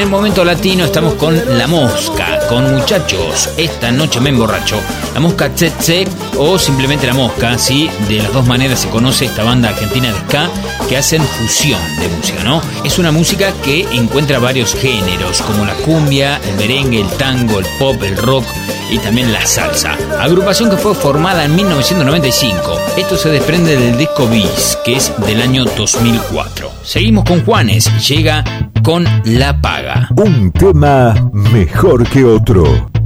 el momento latino estamos con La Mosca, con Muchachos, esta noche me emborracho. La Mosca Tsetse o simplemente La Mosca, ¿sí? De las dos maneras se conoce esta banda argentina de ska que hacen fusión de música, ¿no? Es una música que encuentra varios géneros como la cumbia, el merengue, el tango, el pop, el rock y también la salsa. Agrupación que fue formada en 1995. Esto se desprende del disco Bis, que es del año 2004. Seguimos con Juanes, llega con La Paga. Un tema mejor que otro.